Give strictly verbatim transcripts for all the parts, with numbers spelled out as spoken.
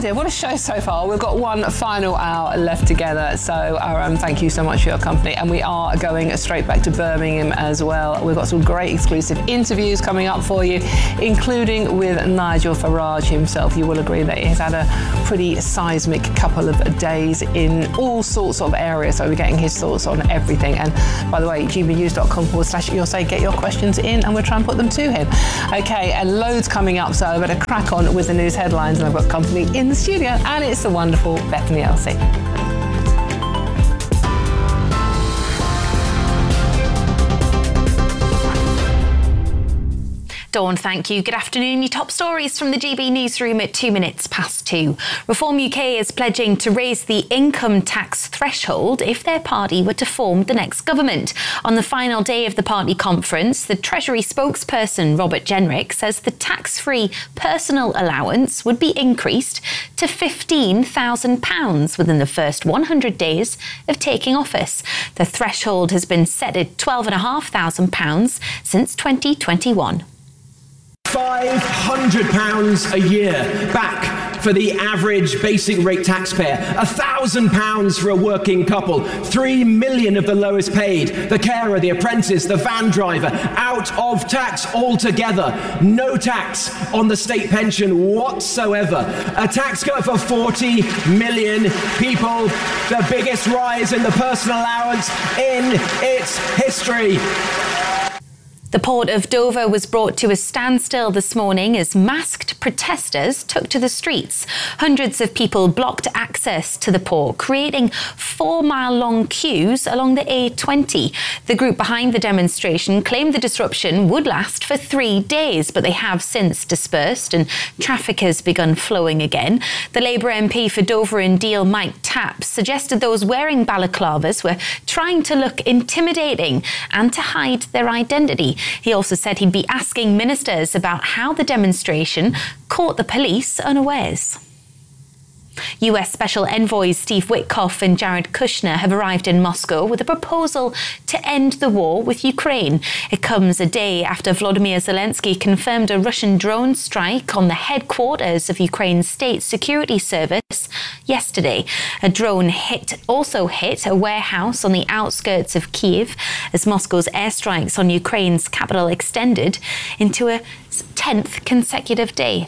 Oh dear, what a show so far. We've got one final hour left together, so um, thank you so much for your company. And we are going straight back to Birmingham as well. We've got some great exclusive interviews coming up for you, including with Nigel Farage himself. You will agree that he's had a pretty seismic couple of days in all sorts of areas, so we're getting his thoughts on everything. And by the way, gbnews.com forward slash you'll say get your questions in and we'll try and put them to him. Okay, and loads coming up, so I better crack on with the news headlines. And I've got company in the studio, and it's the wonderful Bethany Elsey. Dawn, thank you. Good afternoon. Your top stories from the G B newsroom at two minutes past two. Reform U K is pledging to raise the income tax threshold if their party were to form the next government. On the final day of the party conference, the Treasury spokesperson Robert Jenrick says the tax-free personal allowance would be increased to fifteen thousand pounds within the first one hundred days of taking office. The threshold has been set at twelve thousand five hundred pounds since twenty twenty-one. five hundred pounds a year back for the average basic rate taxpayer, one thousand pounds for a working couple, three million of the lowest paid, the carer, the apprentice, the van driver, out of tax altogether. No tax on the state pension whatsoever. A tax cut for forty million people, the biggest rise in the personal allowance in its history. The Port of Dover was brought to a standstill this morning as masked protesters took to the streets. Hundreds of people blocked access to the port, creating four-mile-long queues along the A twenty. The group behind the demonstration claimed the disruption would last for three days, but they have since dispersed and traffic has begun flowing again. The Labour M P for Dover and Deal, Mike Tapp, suggested those wearing balaclavas were trying to look intimidating and to hide their identity. He also said he'd be asking ministers about how the demonstration caught the police unawares. U S Special Envoys Steve Witkoff and Jared Kushner have arrived in Moscow with a proposal to end the war with Ukraine. It comes a day after Volodymyr Zelensky confirmed a Russian drone strike on the headquarters of Ukraine's State Security Service yesterday. A drone hit also hit a warehouse on the outskirts of Kyiv as Moscow's airstrikes on Ukraine's capital extended into a tenth consecutive day.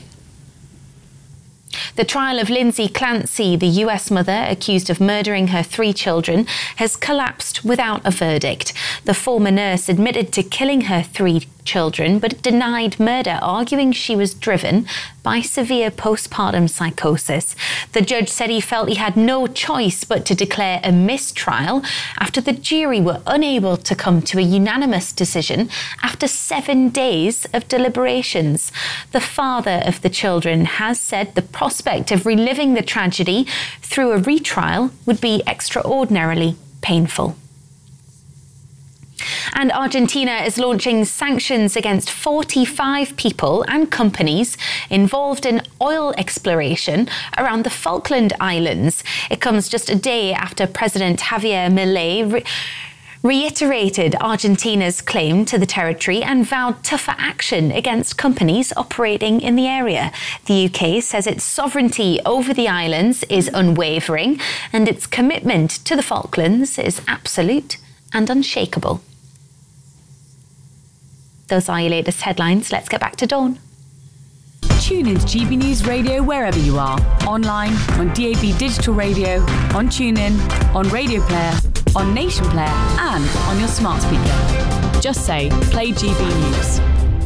The trial of Lindsay Clancy, the U S mother accused of murdering her three children, has collapsed without a verdict. The former nurse admitted to killing her three children, but denied murder, arguing she was driven by severe postpartum psychosis. The judge said he felt he had no choice but to declare a mistrial after the jury were unable to come to a unanimous decision after seven days of deliberations. The father of the children has said the prospect of reliving the tragedy through a retrial would be extraordinarily painful. And Argentina is launching sanctions against forty-five people and companies involved in oil exploration around the Falkland Islands. It comes just a day after President Javier Milei re- reiterated Argentina's claim to the territory and vowed tougher action against companies operating in the area. The U K says its sovereignty over the islands is unwavering and its commitment to the Falklands is absolute and unshakable. Those are your latest headlines. Let's get back to Dawn. Tune in to G B News Radio wherever you are. Online, on D A B Digital Radio, on TuneIn, on Radio Player, on Nation Player and on your smart speaker. Just say, play G B News.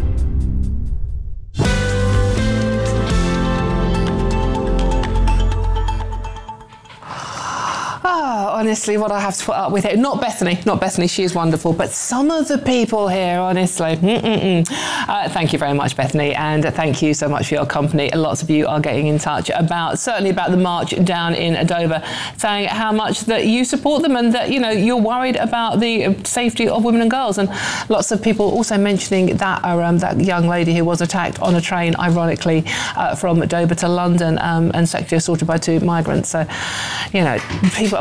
Oh, honestly, what I have to put up with it. Not Bethany, not Bethany, she is wonderful, but some of the people here, honestly. Uh, thank you very much, Bethany, and thank you so much for your company. Lots of you are getting in touch about, certainly about the march down in Dover, saying how much that you support them and that, you know, you're worried about the safety of women and girls. And lots of people also mentioning that um, that young lady who was attacked on a train, ironically, uh, from Dover to London um, and sexually assaulted by two migrants. So, you know, people, and we are hoping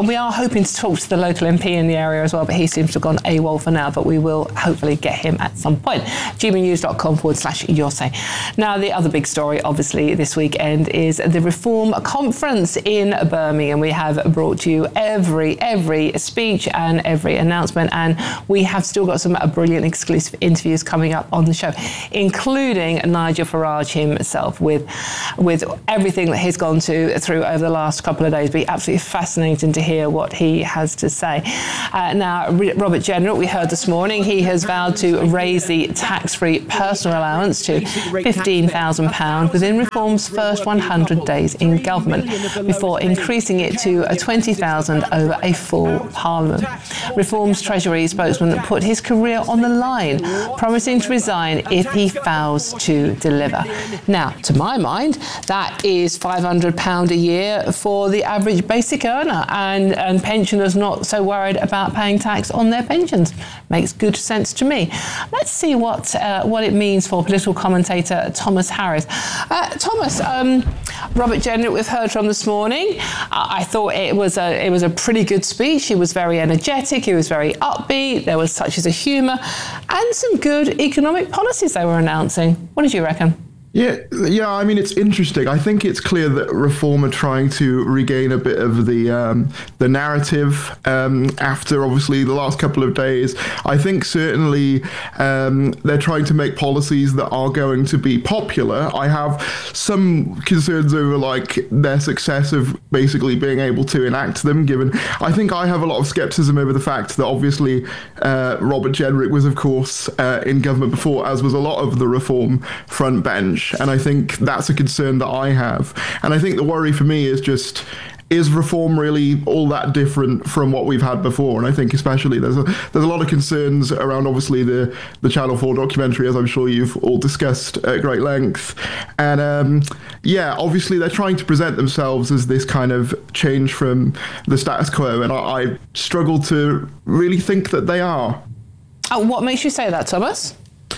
hoping to talk to the local M P in the area as well, but he seems to have gone AWOL for now, but we will hopefully get him at some point. gbnews.com forward slash your say. Now, the other big story, obviously, this weekend is the Reform Conference in Birmingham. We have brought to you every, every speech and every announcement, and we have still got some brilliant exclusive interviews coming up on the show, including Nigel Farage himself, with, with everything that he's gone to, through over the last couple of days. It'll be absolutely fascinating to hear what he has to say. Uh, now, Robert Jenrick, we heard this morning, he has vowed to raise the tax-free personal allowance to fifteen thousand pounds within Reform's first one hundred days in government, before increasing it to twenty thousand pounds over a full Parliament. Reform's Treasury spokesman put his career on the line, promising to resign if he fails to deliver. Now, to my mind, that is five hundred pounds a year for the average basic earner, and, and pensioners not so worried about paying tax on their pensions. Makes good sense to me. Let's see what uh, what it means for political commentator Thomas Harris. Uh, Thomas, um, Robert Jenrick, we've heard from this morning. Uh, I thought it was a it was a pretty good speech. He was very energetic. He was very upbeat. There was touches of humour and some good economic policies they were announcing. What did you reckon? Yeah, yeah. I mean, it's interesting. I think it's clear that Reform are trying to regain a bit of the um, the narrative um, after, obviously, the last couple of days. I think certainly um, they're trying to make policies that are going to be popular. I have some concerns over like their success of basically being able to enact them. Given, I think I have a lot of skepticism over the fact that obviously uh, Robert Jenrick was, of course, uh, in government before, as was a lot of the Reform front bench. And I think that's a concern that I have. And I think the worry for me is just, is Reform really all that different from what we've had before? And I think especially there's a there's a lot of concerns around, obviously, the, the Channel four documentary, as I'm sure you've all discussed at great length. And um, yeah, obviously they're trying to present themselves as this kind of change from the status quo. And I, I struggle to really think that they are. Oh, what makes you say that, Thomas?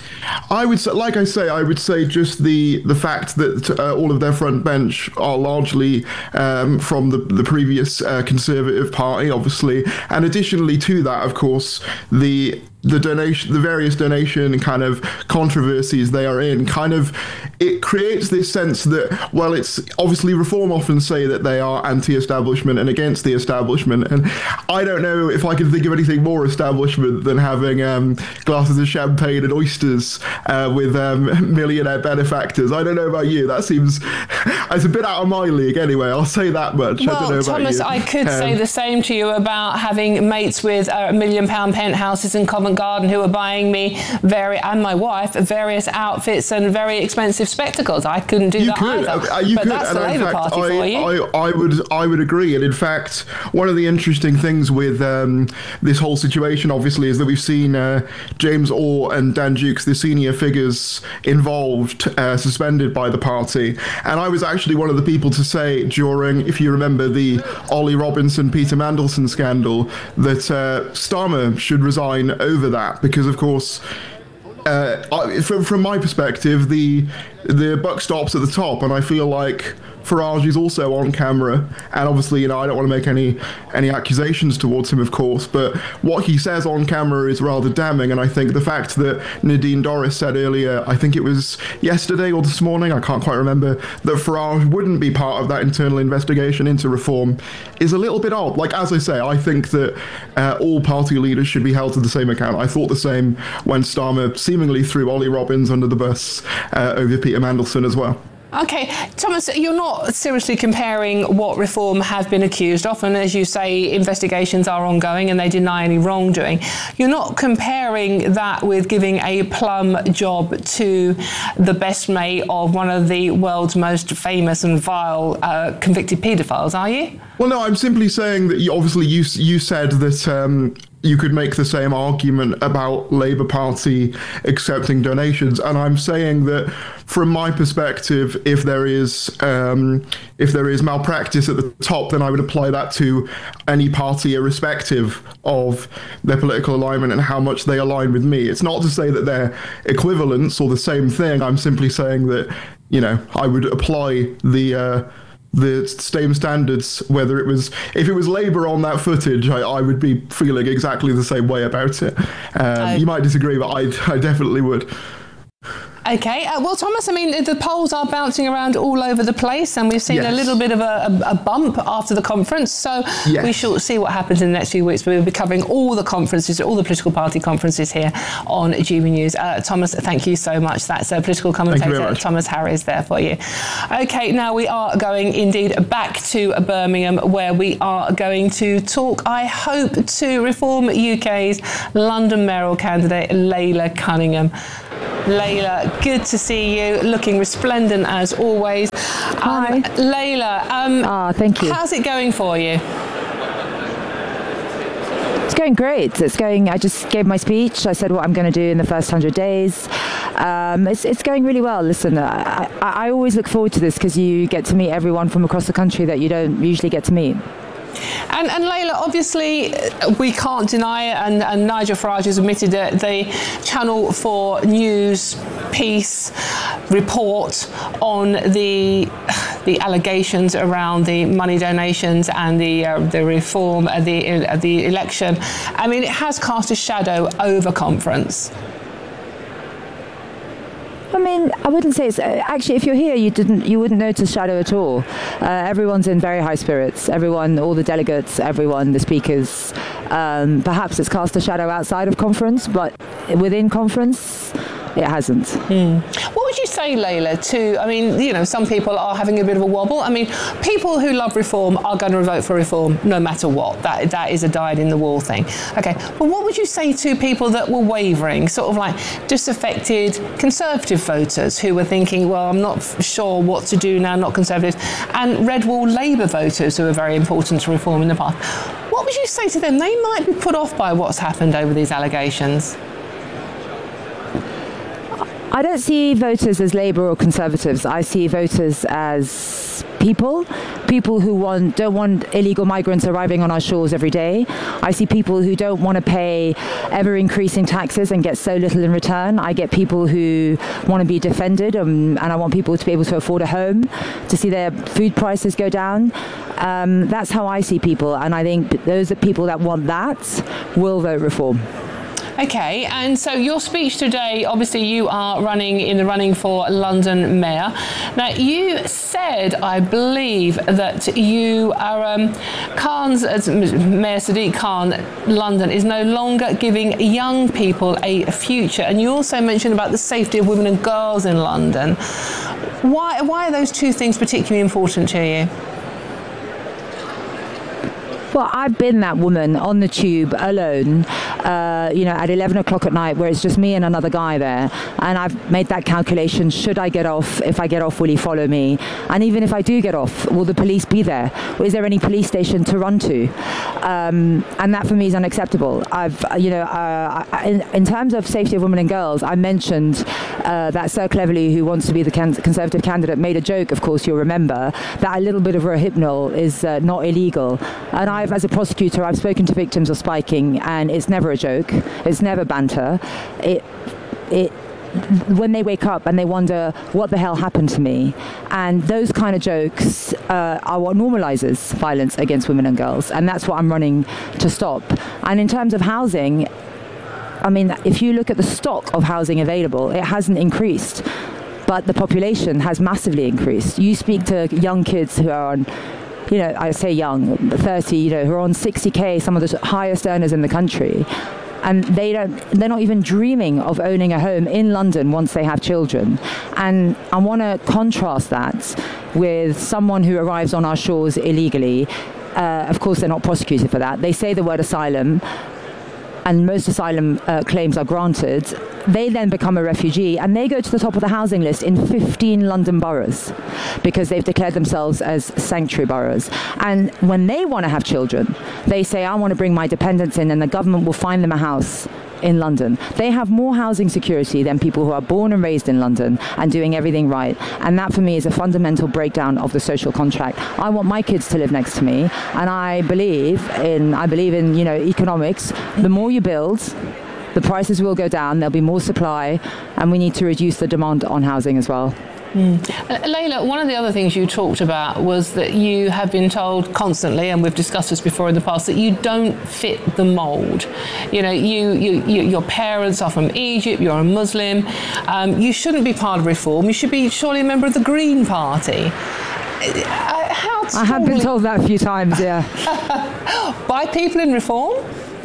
I would say, like I say, I would say just the the fact that uh, all of their front bench are largely um, from the the previous uh, Conservative Party, obviously, and additionally to that, of course, the the donation, the various donation kind of controversies they are in, kind of, it creates this sense that, well, it's obviously Reform often say that they are anti-establishment and against the establishment, and I don't know if I can think of anything more establishment than having um, glasses of champagne and oysters uh, with um, millionaire benefactors. I don't know about you. That seems it's a bit out of my league. Anyway, I'll say that much. Well, I don't know Thomas, about you. I could um, say the same to you about having mates with uh, million pound penthouses in Covent Garden who are buying me very and my wife various outfits and very expensive spectacles. I couldn't do you that could. either. Uh, you but could. that's and the Labour fact, Party I, for you. I, I would I would agree. And in fact, one of the interesting things with um, this whole situation, obviously, is that we've seen uh, James Orr and Dan Dukes, the senior figures involved, uh, suspended by the party. And I was actually one of the people to say during, if you remember, the Ollie Robinson, Peter Mandelson scandal, that uh, Starmer should resign over that, because, of course, uh, from, from my perspective, the the buck stops at the top, and I feel like Farage is also on camera, and obviously, you know, I don't want to make any any accusations towards him, of course, but what he says on camera is rather damning, and I think the fact that Nadine Dorries said earlier, I think it was yesterday or this morning, I can't quite remember, that Farage wouldn't be part of that internal investigation into Reform is a little bit odd. Like, as I say, I think that uh, all party leaders should be held to the same account. I thought the same when Starmer seemingly threw Ollie Robbins under the bus uh, over Peter Mandelson as well. Okay, Thomas, you're not seriously comparing what Reform have been accused of, and as you say, investigations are ongoing and they deny any wrongdoing. You're not comparing that with giving a plum job to the best mate of one of the world's most famous and vile uh, convicted paedophiles, are you? Well, no, I'm simply saying that you, obviously you you said that um, you could make the same argument about Labour Party accepting donations, and I'm saying that from my perspective, if there is um, if there is malpractice at the top, then I would apply that to any party, irrespective of their political alignment and how much they align with me. It's not to say that they're equivalents or the same thing. I'm simply saying that, you know, I would apply the uh, the same standards, whether it was, if it was Labour on that footage, I, I would be feeling exactly the same way about it. Um, oh. You might disagree, but I, I definitely would. Okay, uh, well, Thomas, I mean, the polls are bouncing around all over the place, and we've seen yes. a little bit of a, a, a bump after the conference, so yes. we shall see what happens in the next few weeks. We'll be covering all the conferences, all the political party conferences here on G B News. Uh, Thomas, thank you so much. That's a political commentator, Thomas Harris, there for you. Okay, now we are going indeed back to Birmingham, where we are going to talk, I hope, to Reform U K's London mayoral candidate, Layla Cunningham. Layla, good to see you, looking resplendent as always. Hi. Um, Layla, um, oh, thank you. How's it going for you? It's going great. It's going, I just gave my speech. I said what I'm going to do in the first hundred days. Um, it's, it's going really well. Listen, I, I, I always look forward to this because you get to meet everyone from across the country that you don't usually get to meet. And, and Layla, obviously, we can't deny it, and, and Nigel Farage has admitted it, the Channel four News piece report on the the allegations around the money donations and the uh, the reform, uh, the uh, the election. I mean, it has cast a shadow over conference. I mean, I wouldn't say it's... Uh, actually, if you're here, you didn't, you wouldn't notice shadow at all. Uh, everyone's in very high spirits. Everyone, all the delegates, everyone, the speakers. Um, perhaps it's cast a shadow outside of conference, but within conference, it hasn't. Mm. What would you say, Layla, to, I mean, you know, some people are having a bit of a wobble. I mean, people who love reform are going to vote for reform no matter what. That That is a dyed-in-the-wall thing. Okay, but what would you say to people that were wavering, sort of like disaffected Conservative voters who were thinking, well, I'm not f- sure what to do now, not Conservative, and red wall Labour voters who are very important to reform in the past? What would you say to them? They might be put off by what's happened over these allegations. I don't see voters as Labour or Conservatives. I see voters as people, people who want don't want illegal migrants arriving on our shores every day. I see people who don't want to pay ever-increasing taxes and get so little in return. I get people who want to be defended, um, and I want people to be able to afford a home, to see their food prices go down. Um, that's how I see people, and I think those are people that want that will vote reform. Okay, and so your speech today, obviously you are running in the running for London Mayor. Now, you said, I believe, that you are, um, Khan's, uh, Mayor Sadiq Khan, London, is no longer giving young people a future. And you also mentioned about the safety of women and girls in London. Why, why are those two things particularly important to you? Well, I've been that woman on the tube alone, uh, you know, at eleven o'clock at night, where it's just me and another guy there. And I've made that calculation. Should I get off? If I get off, will he follow me? And even if I do get off, will the police be there? Or is there any police station to run to? Um, and that for me is unacceptable. I've, you know, uh, in, in terms of safety of women and girls, I mentioned uh, that Sir Cleverly, who wants to be the can- Conservative candidate, made a joke, of course, you'll remember, that a little bit of Rohypnol is uh, not illegal. And I've, as a prosecutor, I've spoken to victims of spiking, and it's never a joke. It's never banter. It, it, when they wake up and they wonder what the hell happened to me, and those kind of jokes uh, are what normalizes violence against women and girls, and that's what I'm running to stop. And in terms of housing, I mean, if you look at the stock of housing available, it hasn't increased, but the population has massively increased. You speak to young kids who are on, you know, I say young, thirty, you know, who are on sixty K, some of the highest earners in the country. And they don't, they're not even dreaming of owning a home in London once they have children. And I want to contrast that with someone who arrives on our shores illegally. Uh, of course, they're not prosecuted for that. They say the word asylum, and most asylum uh, claims are granted. They then become a refugee, and they go to the top of the housing list in fifteen London boroughs because they've declared themselves as sanctuary boroughs. And when they want to have children, they say, I want to bring my dependents in, and the government will find them a house in London. They have more housing security than people who are born and raised in London and doing everything right. And that for me is a fundamental breakdown of the social contract. I want my kids to live next to me, and I believe in I believe in, you know, economics. The more you build, the prices will go down, there'll be more supply, and we need to reduce the demand on housing as well. Mm. Uh, Layla, one of the other things you talked about was that you have been told constantly, and we've discussed this before in the past, that you don't fit the mould. You know, you, you, you your parents are from Egypt, you're a Muslim, um, you shouldn't be part of Reform, you should be surely a member of the Green Party. Uh, how I have been told that a few times, yeah. By people in Reform?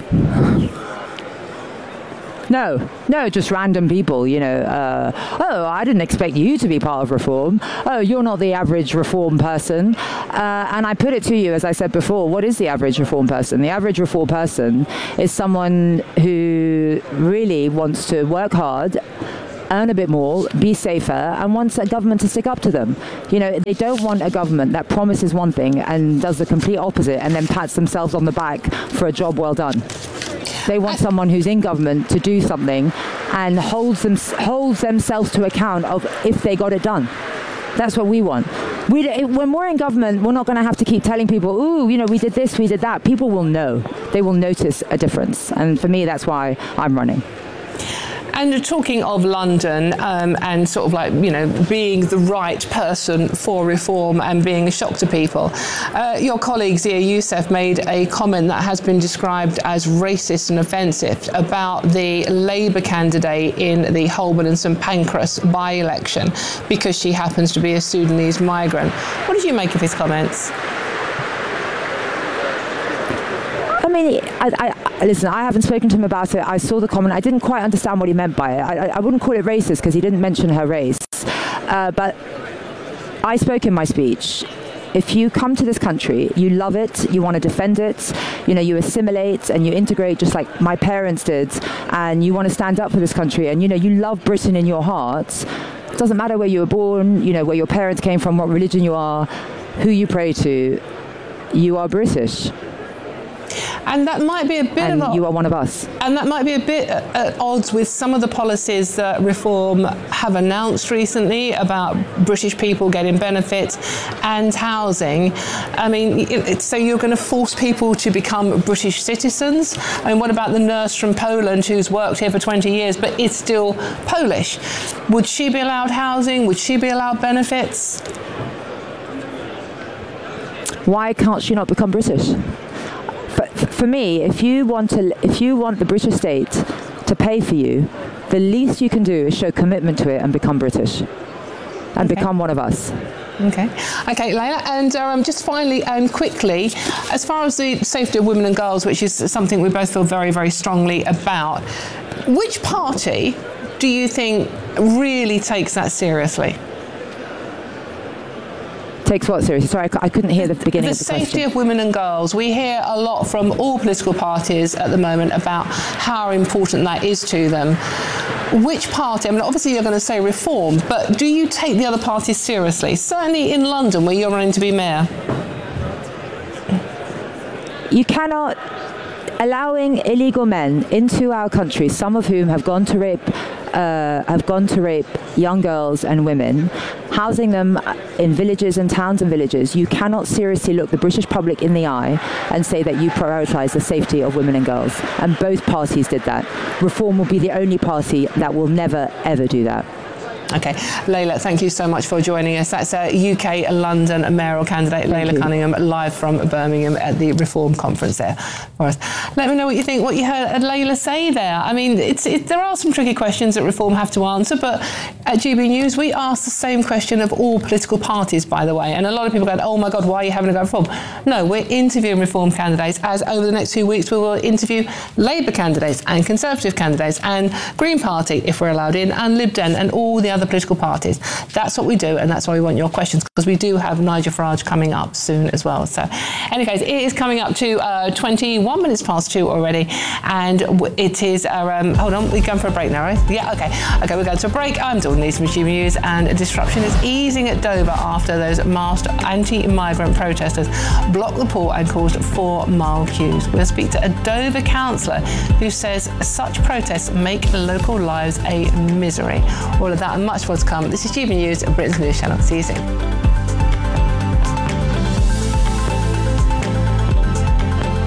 No, no, just random people, you know. Uh, oh, I didn't expect you to be part of Reform. Oh, you're not the average Reform person. Uh, and I put it to you, as I said before, what is the average Reform person? The average Reform person is someone who really wants to work hard, earn a bit more, be safer, and wants a government to stick up to them. You know, they don't want a government that promises one thing and does the complete opposite and then pats themselves on the back for a job well done. They want someone who's in government to do something and holds them holds themselves to account of if they got it done. That's what we want. We, when we're in government, we're not going to have to keep telling people, ooh, you know, we did this, we did that. People will know. They will notice a difference. And for me, that's why I'm running. And talking of London um, and sort of like, you know, being the right person for Reform and being a shock to people, uh, your colleague Zia Youssef made a comment that has been described as racist and offensive about the Labour candidate in the Holborn and St Pancras by-election because she happens to be a Sudanese migrant. What did you make of his comments? I mean, I, I, listen, I haven't spoken to him about it. I saw the comment. I didn't quite understand what he meant by it. I, I wouldn't call it racist because he didn't mention her race. Uh, but I spoke in my speech. If you come to this country, you love it, you want to defend it, you know, you assimilate and you integrate just like my parents did, and you want to stand up for this country, and, you know, you love Britain in your heart. It doesn't matter where you were born, you know, where your parents came from, what religion you are, who you pray to, you are British. And that might be a bit and of you are one of us. And that might be a bit at odds with some of the policies that Reform have announced recently about British people getting benefits and housing. I mean, it's, so you're going to force people to become British citizens? I mean, what about the nurse from Poland who's worked here for twenty years but is still Polish? Would she be allowed housing? Would she be allowed benefits? Why can't she not become British? For me, if you want to, if you want the British state to pay for you, the least you can do is show commitment to it and become British, and okay. become one of us. Okay, okay, Layla, and um, just finally and um, quickly, as far as the safety of women and girls, which is something we both feel very, very strongly about, which party do you think really takes that seriously? Takes what seriously? Sorry, I couldn't hear the beginning the of the question. The safety of women and girls. We hear a lot from all political parties at the moment about how important that is to them. Which party, I mean, obviously you're going to say Reform, but do you take the other parties seriously? Certainly in London, where you're running to be mayor. You cannot, allowing illegal men into our country, some of whom have gone to rape Uh, have gone to rape young girls and women, housing them in villages and towns and villages, you cannot seriously look the British public in the eye and say that you prioritise the safety of women and girls. And both parties did that. Reform will be the only party that will never, ever do that. Okay, Layla, thank you so much for joining us. That's a U K London mayoral candidate, thank Layla you. Cunningham, live from Birmingham at the Reform conference there for us. Let me know what you think, what you heard Layla say there. I mean, it's, it, there are some tricky questions that Reform have to answer, but at G B News, we ask the same question of all political parties, by the way. And a lot of people go, oh my God, why are you having a go at Reform? No, we're interviewing Reform candidates, as over the next few weeks we will interview Labour candidates and Conservative candidates and Green Party, if we're allowed in, and Lib Dem and all the other political parties. That's what we do, and that's why we want your questions, because we do have Nigel Farage coming up soon as well. So, anyways, it is coming up to uh, twenty-one minutes past two already, and it is our, um, hold on, we're going for a break now, right? Yeah, okay. Okay, we're going to a break. I'm Dawn Lees from G B News, and disruption is easing at Dover after those masked anti-migrant protesters blocked the port and caused four-mile queues. We'll speak to a Dover councillor who says such protests make local lives a misery. All of that and much more to come. This is G B News, Britain's news channel. See you soon.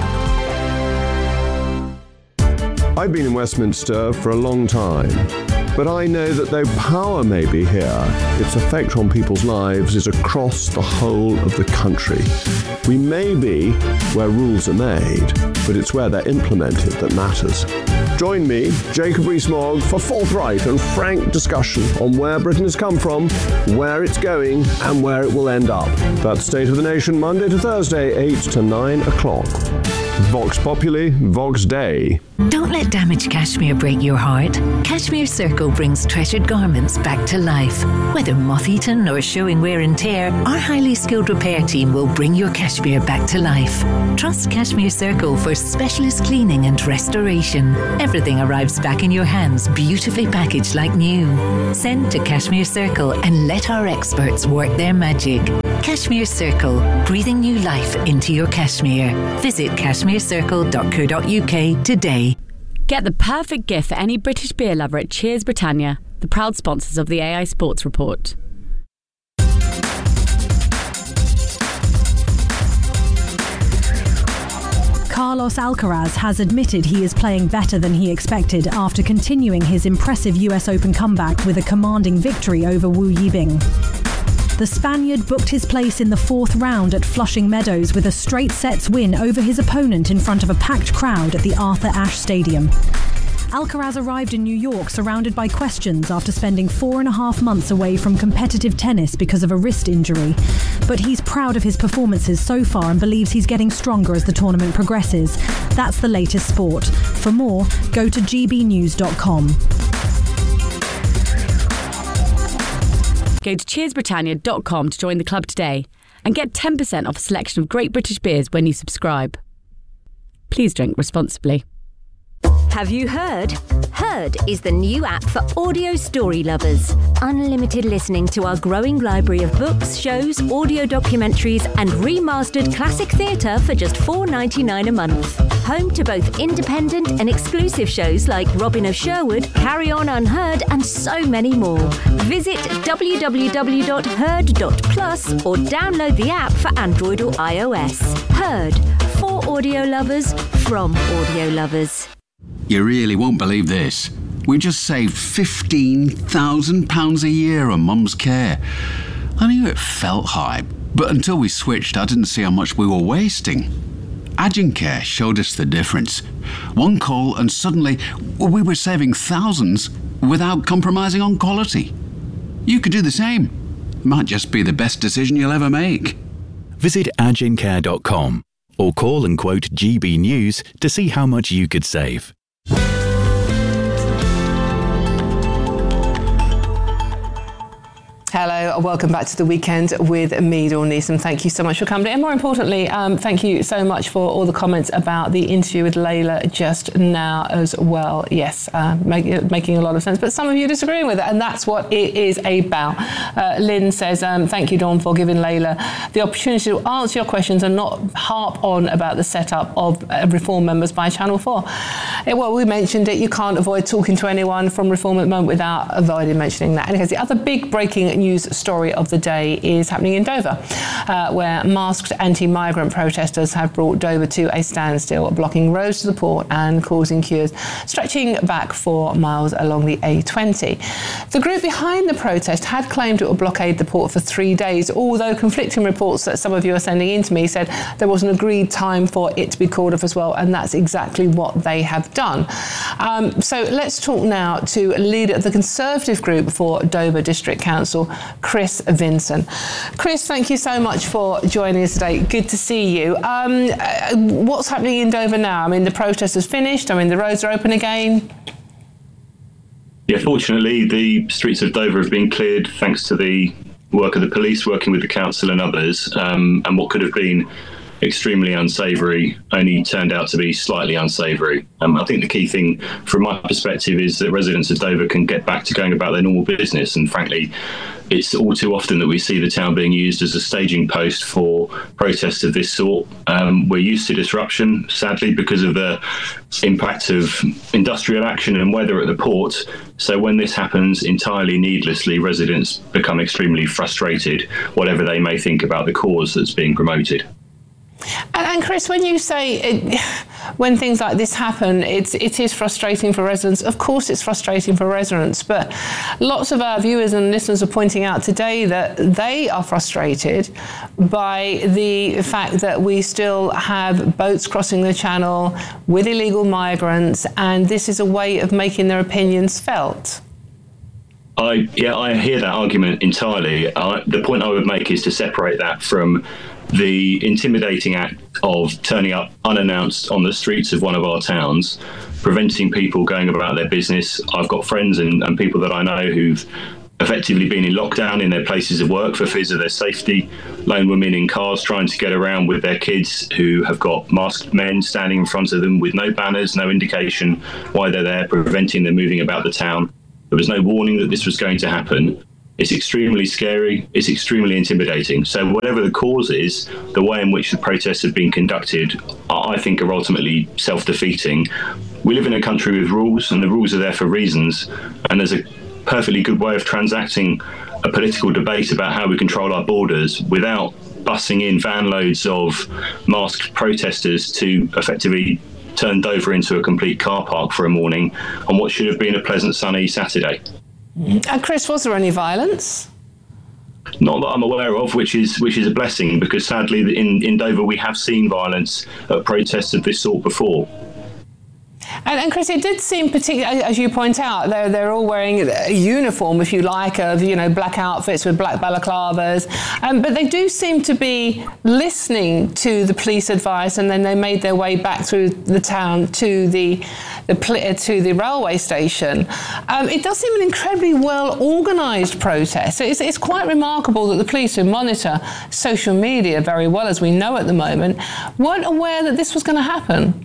I've been in Westminster for a long time. But I know that though power may be here, its effect on people's lives is across the whole of the country. We may be where rules are made, but it's where they're implemented that matters. Join me, Jacob Rees-Mogg, for forthright and frank discussion on where Britain has come from, where it's going, and where it will end up. That's State of the Nation, Monday to Thursday, eight to nine o'clock. Vox Populi, Vox Dei. Don't let damaged cashmere break your heart. Cashmere Circle brings treasured garments back to life. Whether moth-eaten or showing wear and tear, our highly skilled repair team will bring your cashmere back to life. Trust Cashmere Circle for specialist cleaning and restoration. Everything arrives back in your hands, beautifully packaged like new. Send to Cashmere Circle and let our experts work their magic. Cashmere Circle, breathing new life into your cashmere. Visit cashmere circle dot co dot uk today. Get the perfect gift for any British beer lover at Cheers Britannia, the proud sponsors of the A I Sports Report. Carlos Alcaraz has admitted he is playing better than he expected after continuing his impressive U S Open comeback with a commanding victory over Wu Yibing. The Spaniard booked his place in the fourth round at Flushing Meadows with a straight sets win over his opponent in front of a packed crowd at the Arthur Ashe Stadium. Alcaraz arrived in New York surrounded by questions after spending four and a half months away from competitive tennis because of a wrist injury. But he's proud of his performances so far and believes he's getting stronger as the tournament progresses. That's the latest sport. For more, go to g b news dot com. Go to cheers britannia dot com to join the club today and get ten percent off a selection of great British beers when you subscribe. Please drink responsibly. Have you heard? Heard is the new app for audio story lovers. Unlimited listening to our growing library of books, shows, audio documentaries and remastered classic theatre for just four dollars ninety-nine a month. Home to both independent and exclusive shows like Robin of Sherwood, Carry On Unheard and so many more. Visit w w w dot heard dot plus or download the app for Android or iOS. Heard, for audio lovers, from audio lovers. You really won't believe this. We just saved fifteen thousand pounds a year on Mum's care. I knew it felt high, but until we switched, I didn't see how much we were wasting. Agincare showed us the difference. One call and suddenly we were saving thousands without compromising on quality. You could do the same. It might just be the best decision you'll ever make. Visit agincare dot com or call and quote G B News to see how much you could save. Hello, and welcome back to The Weekend with me, Dawn Neeson. Thank you so much for coming. And more importantly, um, thank you so much for all the comments about the interview with Layla just now as well. Yes, uh, make, making a lot of sense, but some of you disagreeing with it, and that's what it is about. Uh, Lynn says, um, thank you, Dawn, for giving Layla the opportunity to answer your questions and not harp on about the setup of uh, Reform members by Channel four. Yeah, well, we mentioned it. You can't avoid talking to anyone from Reform at the moment without avoiding mentioning that. Anyways, the other big breaking news story of the day is happening in Dover, uh, where masked anti-migrant protesters have brought Dover to a standstill, blocking roads to the port and causing queues stretching back four miles along the A twenty. The group behind the protest had claimed it would blockade the port for three days, although conflicting reports that some of you are sending in to me said there was an agreed time for it to be called off as well, and that's exactly what they have done. Um, so let's talk now to leader of the Conservative group for Dover District Council, Chris Vinson. Chris, thank you so much for joining us today. Good to see you. Um, uh, what's happening in Dover now? I mean, the protest has finished. I mean, the roads are open again. Yeah, fortunately, the streets of Dover have been cleared thanks to the work of the police, working with the council and others. Um, and what could have been extremely unsavoury only turned out to be slightly unsavoury. Um, I think the key thing from my perspective is that residents of Dover can get back to going about their normal business, and frankly it's all too often that we see the town being used as a staging post for protests of this sort. Um, we're used to disruption, sadly, because of the impact of industrial action and weather at the port. So when this happens entirely needlessly, residents become extremely frustrated, whatever they may think about the cause that's being promoted. And, and Chris, when you say, it, when things like this happen, it's, it is frustrating for residents. Of course it's frustrating for residents, but lots of our viewers and listeners are pointing out today that they are frustrated by the fact that we still have boats crossing the channel with illegal migrants, and this is a way of making their opinions felt. I yeah, I hear that argument entirely. I, the point I would make is to separate that from the intimidating act of turning up unannounced on the streets of one of our towns, preventing people going about their business. I've got friends and, and people that I know who've effectively been in lockdown in their places of work for fears of their safety, lone women in cars trying to get around with their kids who have got masked men standing in front of them with no banners, no indication why they're there, preventing them moving about the town. There was no warning that this was going to happen. It's extremely scary. It's extremely intimidating. So whatever the cause is, the way in which the protests have been conducted, I think are ultimately self-defeating. We live in a country with rules, and the rules are there for reasons. And there's a perfectly good way of transacting a political debate about how we control our borders without bussing in van loads of masked protesters to effectively turn Dover into a complete car park for a morning on what should have been a pleasant sunny Saturday. And Chris, was there any violence? Not that I'm aware of, which is which is a blessing, because sadly in, in Dover we have seen violence at protests of this sort before. And, and Chris, it did seem particularly, as you point out, they're, they're all wearing a uniform, if you like, of, you know, black outfits with black balaclavas. Um, but they do seem to be listening to the police advice, and then they made their way back through the town to the, the to the railway station. Um, it does seem an incredibly well-organised protest. It's, it's quite remarkable that the police, who monitor social media very well, as we know at the moment, weren't aware that this was going to happen.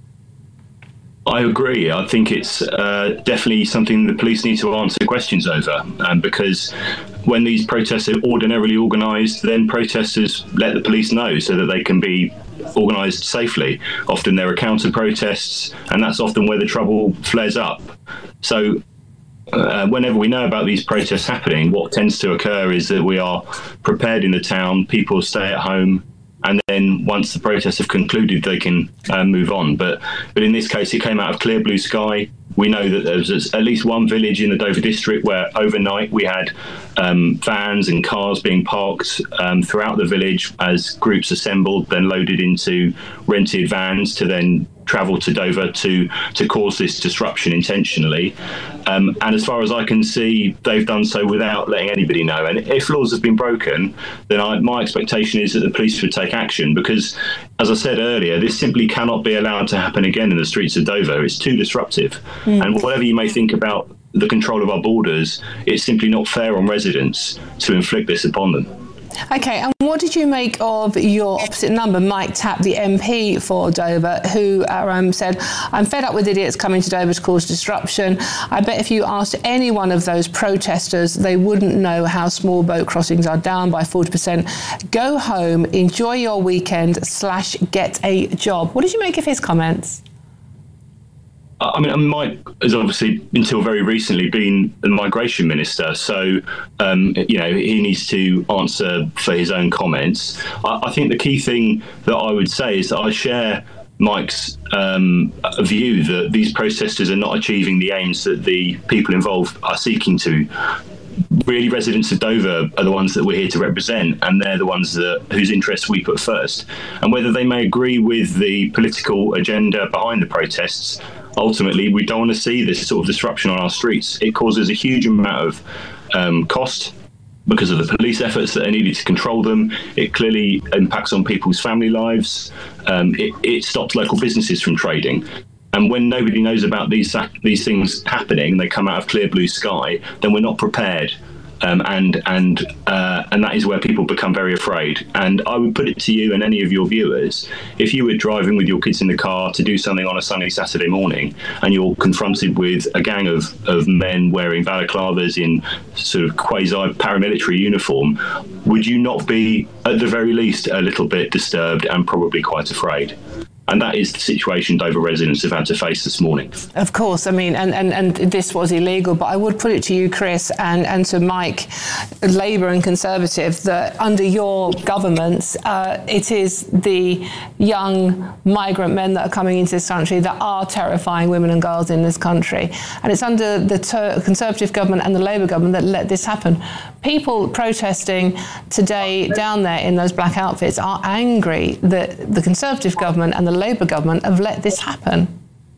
I agree. I think it's uh, definitely something the police need to answer questions over, um, because when these protests are ordinarily organised, then protesters let the police know so that they can be organised safely. Often there are counter-protests, and that's often where the trouble flares up. So uh, whenever we know about these protests happening, what tends to occur is that we are prepared in the town, people stay at home, and then once the protests have concluded, they can uh, move on. But but in this case, it came out of clear blue sky. We know that there was at least one village in the Dover district where overnight we had um, vans and cars being parked um, throughout the village as groups assembled, then loaded into rented vans to then travel to Dover to to cause this disruption intentionally. Um, and as far as I can see, they've done so without letting anybody know. And if laws have been broken, then I, my expectation is that the police would take action, because, as I said earlier, this simply cannot be allowed to happen again in the streets of Dover. It's too disruptive. Mm. And whatever you may think about the control of our borders, it's simply not fair on residents to inflict this upon them. OK, and what did you make of your opposite number, Mike Tapp, the M P for Dover, who um, said, "I'm fed up with idiots coming to Dover to cause disruption. I bet if you asked any one of those protesters, they wouldn't know how small boat crossings are down by forty percent. Go home, enjoy your weekend, slash get a job." What did you make of his comments? I mean, Mike has obviously, until very recently, been the migration minister, so um, you know he needs to answer for his own comments. I, I think the key thing that I would say is that I share Mike's um, view that these protesters are not achieving the aims that the people involved are seeking to. Really, residents of Dover are the ones that we're here to represent, and they're the ones that whose interests we put first. And whether they may agree with the political agenda behind the protests, ultimately, we don't want to see this sort of disruption on our streets. It causes a huge amount of um, cost because of the police efforts that are needed to control them. It clearly impacts on people's family lives. Um, it, it stops local businesses from trading. And when nobody knows about these these things happening, they come out of clear blue sky, then we're not prepared. Um, and and uh, and that is where people become very afraid. And I would put it to you and any of your viewers, if you were driving with your kids in the car to do something on a sunny Saturday morning, and you're confronted with a gang of, of men wearing balaclavas in sort of quasi-paramilitary uniform, would you not be, at the very least, a little bit disturbed and probably quite afraid? And that is the situation Dover residents have had to face this morning. Of course, I mean, and, and, and this was illegal, but I would put it to you, Chris, and, and to Mike, Labour and Conservative, that under your governments, uh, it is the young migrant men that are coming into this country that are terrifying women and girls in this country. And it's under the ter- Conservative government and the Labour government that let this happen. People protesting today down there in those black outfits are angry that the Conservative government and the Labour government have let this happen.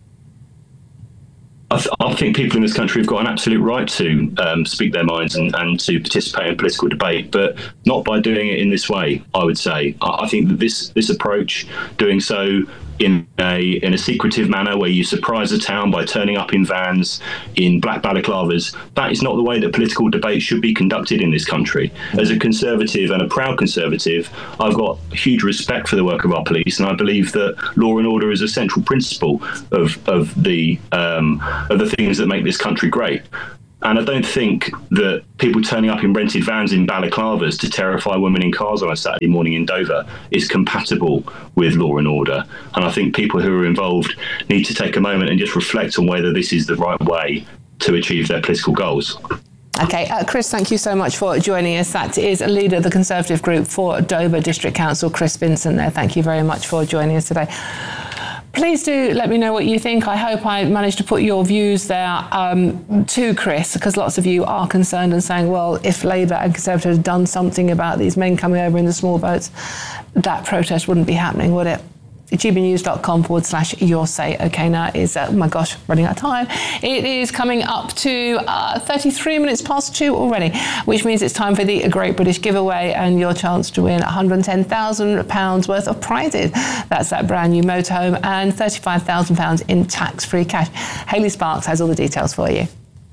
I, th- I think people in this country have got an absolute right to um, speak their minds and, and to participate in political debate, but not by doing it in this way, I would say. I, I think that this this approach, doing so in a in a secretive manner where you surprise a town by turning up in vans in black balaclavas, that is not the way that political debate should be conducted in this country. As a Conservative and a proud Conservative, I've got huge respect for the work of our police, and I believe that law and order is a central principle of of the um, of the things that make this country great. And I don't think that people turning up in rented vans in balaclavas to terrify women in cars on a Saturday morning in Dover is compatible with law and order. And I think people who are involved need to take a moment and just reflect on whether this is the right way to achieve their political goals. Okay, uh, Chris, thank you so much for joining us. That is a leader of the Conservative group for Dover District Council, Chris Vincent there. Thank you very much for joining us today. Please do let me know what you think. I hope I managed to put your views there um, to Chris, because lots of you are concerned and saying, well, if Labour and Conservative had done something about these men coming over in the small boats, that protest wouldn't be happening, would it? gbnews.com forward slash your say. Okay, now is, uh, oh my gosh, running out of time. It is coming up to uh, thirty-three minutes past two already, which means it's time for the Great British Giveaway and your chance to win one hundred ten thousand pounds worth of prizes. That's that brand new motorhome and thirty-five thousand pounds in tax-free cash. Hayley Sparks has all the details for you.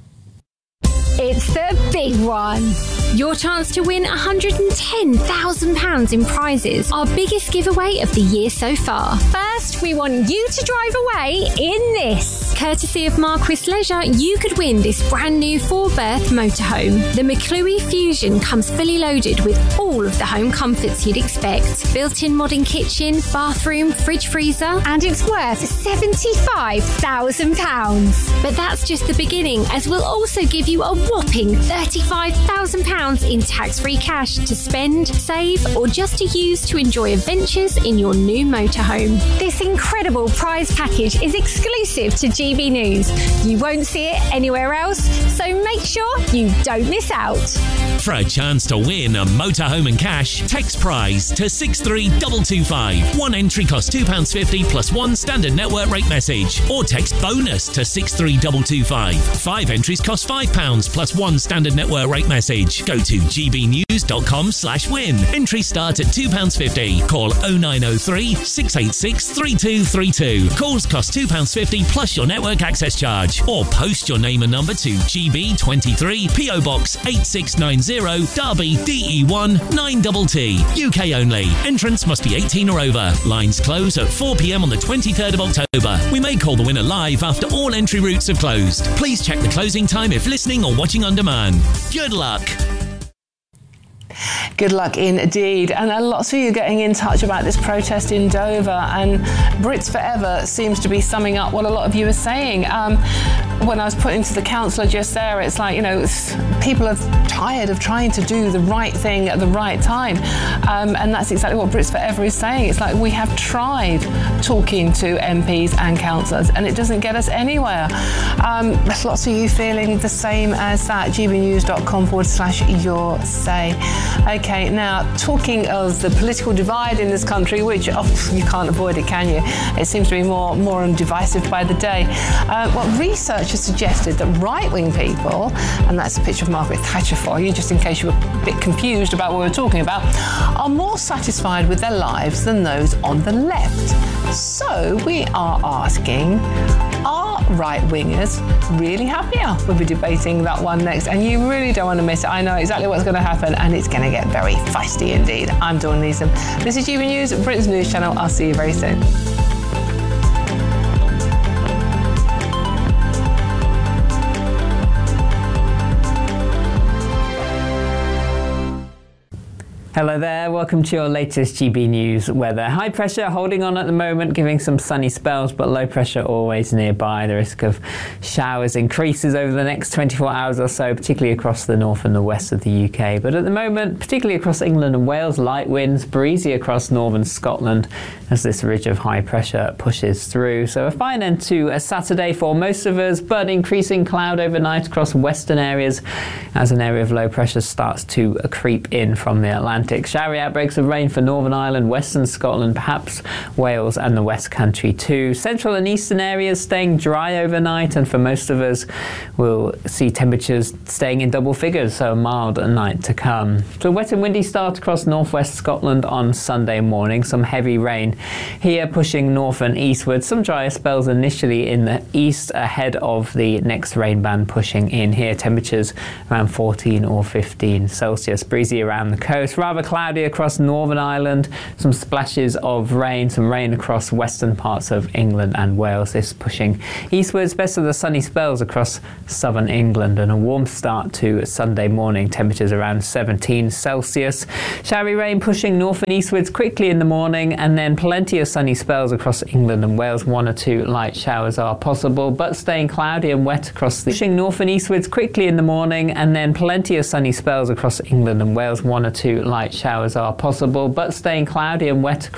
It's the big one. Your chance to win one hundred ten thousand pounds in prizes. Our biggest giveaway of the year so far. First, we want you to drive away in this. Courtesy of Marquis Leisure, you could win this brand new four-berth motorhome. The McClue Fusion comes fully loaded with all of the home comforts you'd expect. Built-in modern kitchen, bathroom, fridge freezer, and it's worth seventy-five thousand pounds. But that's just the beginning, as we'll also give you a whopping thirty-five thousand pounds in tax-free cash to spend, save, or just to use to enjoy adventures in your new motorhome. This incredible prize package is exclusive to G B News. You won't see it anywhere else, so make sure you don't miss out. For a chance to win a motorhome and cash, text prize to six three two two five. One entry costs two pounds fifty plus one standard network rate message. Or text bonus to six three two two five. Five entries cost five pounds plus one standard network rate message. Go to gbnews.com slash win. Entries start at two pounds fifty. Call oh nine oh three, six eight six, three two three two. Calls cost two pounds fifty plus your network access charge. Or post your name and number to G B twenty-three, P O Box eight six nine zero, Derby, D E one nine T T. U K only. Entrance must be eighteen or over. Lines close at four p.m. on the twenty-third of October. We may call the winner live after all entry routes have closed. Please check the closing time if listening or watching on demand. Good luck. Good luck indeed. And uh, lots of you getting in touch about this protest in Dover, and Brits Forever seems to be summing up what a lot of you are saying. Um, when I was putting to the councillor just there, it's like, you know, people are tired of trying to do the right thing at the right time. Um, and that's exactly what Brits Forever is saying. It's like, we have tried talking to M Ps and councillors and it doesn't get us anywhere. Um, there's lots of you feeling the same as that. gbnews.com forward slash your say. Okay, now talking of the political divide in this country, which oh, you can't avoid it, can you? It seems to be more, more divisive by the day. Uh, well, research has suggested that right-wing people, and that's a picture of Margaret Thatcher for you, just in case you were a bit confused about what we were talking about, are more satisfied with their lives than those on the left. So we are asking, are right-wingers really happier? We'll be debating that one next, and you really don't want to miss it. I know exactly what's going to happen, and it's going to get very feisty indeed. I'm Dawn Neeson. This is G B News, Britain's news channel. I'll see you very soon. Hello there, welcome to your latest G B News weather. High pressure holding on at the moment, giving some sunny spells, but low pressure always nearby. The risk of showers increases over the next twenty-four hours or so, particularly across the north and the west of the U K. But at the moment, particularly across England and Wales, light winds, breezy across northern Scotland as this ridge of high pressure pushes through. So a fine end to a Saturday for most of us, but increasing cloud overnight across western areas as an area of low pressure starts to creep in from the Atlantic. Showery outbreaks of rain for Northern Ireland, Western Scotland, perhaps Wales and the West Country too. Central and eastern areas staying dry overnight, and for most of us we'll see temperatures staying in double figures, so a mild night to come. So a wet and windy start across northwest Scotland on Sunday morning. Some heavy rain here pushing north and eastward. Some drier spells initially in the east ahead of the next rain band pushing in here. Temperatures around fourteen or fifteen Celsius. Breezy around the coast. Rather cloudy across Northern Ireland, some splashes of rain, some rain across western parts of England and Wales. This pushing eastwards, best of the sunny spells across southern England, and a warm start to Sunday morning. Temperatures around seventeen Celsius. Showery rain pushing north and eastwards quickly in the morning, and then plenty of sunny spells across England and Wales. One or two light showers are possible, but staying cloudy and wet across the pushing north and eastwards quickly in the morning, and then plenty of sunny spells across England and Wales. One or two light showers are possible, but staying cloudy and wet